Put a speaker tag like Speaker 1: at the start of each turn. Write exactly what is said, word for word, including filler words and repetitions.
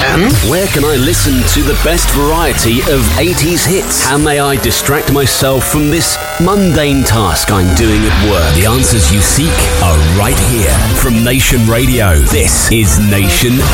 Speaker 1: Nation.
Speaker 2: Where can I listen to the best variety of eighties hits? How may I distract myself from this mundane task I'm doing at work? The answers you seek are right here from Nation Radio. This is Nation